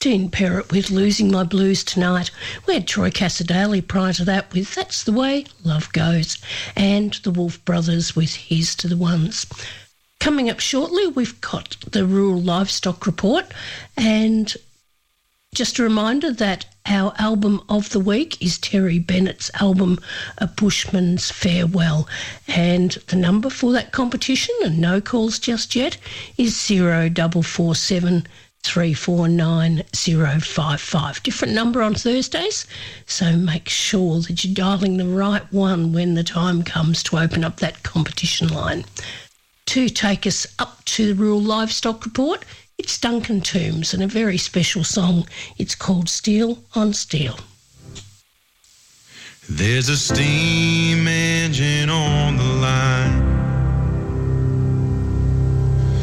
Dean Perrott with Losing My Blues Tonight. We had Troy Cassadaly prior to that with That's the Way Love Goes, and the Wolf Brothers with Here's to the Ones. Coming up shortly, we've got the Rural Livestock Report, and just a reminder that our album of the week is Terry Bennett's album, A Bushman's Farewell. And the number for that competition, and no calls just yet, is 0447 349 055. Different number on Thursdays, so make sure that you're dialing the right one when the time comes to open up that competition line. To take us up to the Rural Livestock Report, it's Duncan Toombs and a very special song. It's called Steel on Steel. There's a steam engine on the line.